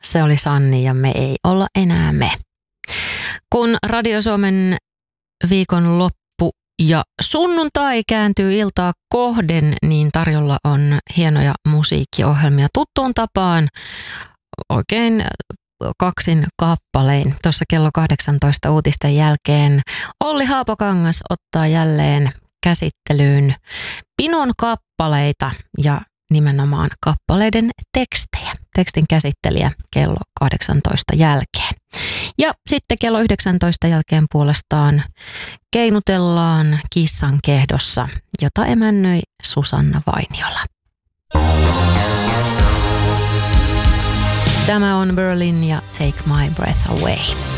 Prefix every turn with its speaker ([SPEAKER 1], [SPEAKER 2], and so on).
[SPEAKER 1] Se oli Sanni ja me ei olla enää me. Kun Radio Suomen viikonloppu ja sunnuntai kääntyy iltaa kohden, niin tarjolla on hienoja musiikkiohjelmia tuttuun tapaan. Oikein kaksin kappalein. Tuossa kello 18 uutisten jälkeen Olli Haapokangas ottaa jälleen käsittelyyn pinon kappaleita ja nimenomaan kappaleiden tekstejä. Tekstin käsittelijä kello 18 jälkeen. Ja sitten kello 19 jälkeen puolestaan keinutellaan Kissan kehdossa, jota emännöi Susanna Vainiola. Tämä on Berlin ja Take My Breath Away.